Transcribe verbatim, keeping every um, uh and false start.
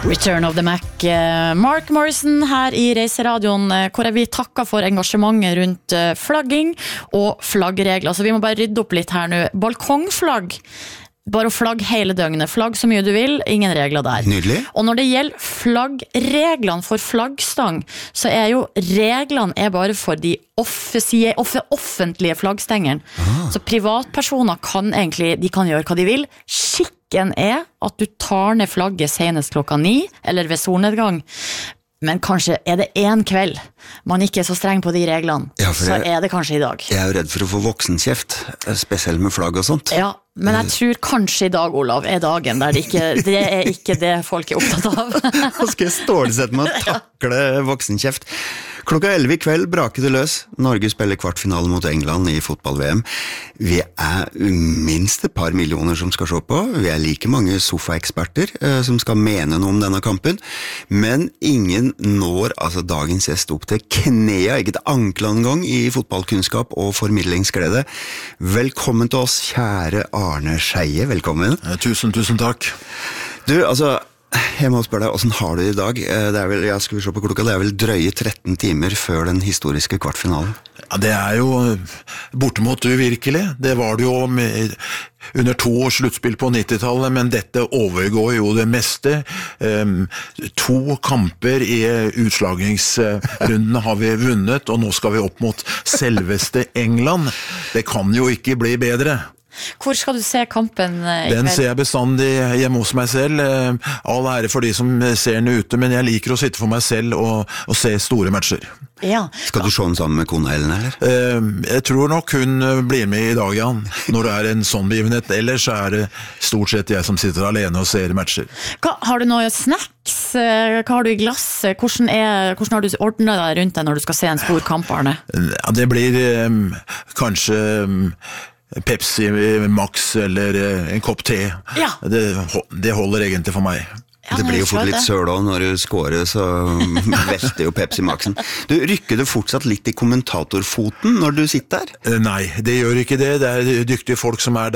Return of the Mac. Mark Morrison her i Reiseradioen, hvor vi takker for engasjementet rundt flagging og flaggregler. Så vi må bare rydde opp litt her nå. Balkongflagg. Bare å flagge hele døgnet. Flagg så mye du vil, ingen regler der. Nydelig. Og når det gjelder flaggreglene for flaggstang, så er jo reglene er bare for de offensie, off, offentlige flaggstengene. Ah. Så privatpersoner kan egentlig, de kan gjøre hva de vil. Skikken er at du tar ned flagget senest klokka ni, eller ved solnedgang. Men kanskje er det en kveld man ikke er så streng på de reglene, ja, så jeg, er det kanskje i dag. Jeg er jo redd for å få voksenkjeft, spesielt med flagg og sånt. Ja, men jeg tror kanskje i dag, Olav, er dagen der det ikke, det er ikke det folk er opptatt av. Nå skal jeg stålsette meg og takle voksenkjeft. Klokka elleve i kveld braker det løs. Norge spiller kvartfinale mot England i fotball-V M. Vi er minst et par millioner som skal se på. Vi er like mange sofaeksperter eh, som skal mene noe om denne kampen. Men ingen når altså dagens gjest opp til knea, ikke til ankelen engang, i fotballkunnskap og formidlingsglede. Velkommen til oss, kjære Arne Scheie. Velkommen. Tusen, tusen takk. Du, altså... Jeg må spørre deg, hvordan har du det i dag? Det er vel, jeg skal se på klokka, det er vel drøye tretten timer før den historiske kvartfinalen. Ja, det er jo bortimot uvirkelig. Det var det jo med, under to års sluttspill på nittitallet, men dette overgår jo det meste. Um, to kamper i utslagingsrundene har vi vunnet, og nå skal vi opp mot selveste England. Det kan jo ikke bli bedre. Hvor skal du se kampen i kveld? Den ser jeg bestandig hjemme hos meg selv. All ære for de som ser den ute, men jeg liker å sitte for meg selv og, og se store matcher. Ja. Skal du se den sammen med kona Ellen, eller? Jeg tror nok hun blir med i dag, Jan, når det er en sånn begivenhet. Ellers er det stort sett jeg som sitter alene og ser matcher. Hva, har du noe snacks? Hva har du i glass? Hvordan, er, hvordan har du ordnet deg rundt deg når du skal se en stor kamp, Arne? Ja, det blir um, kanskje... Um, Pepsi Max eller en kopp te. Ja. Det, det holder egentlig for meg. Ja, det blir jo fort litt søl også når du scorer, så velter jo Pepsi Maxen. Du, rykker du fortsatt litt i kommentatorfoten når du sitter der? Nei, det gjør ikke det. Det er dyktige folk som er der.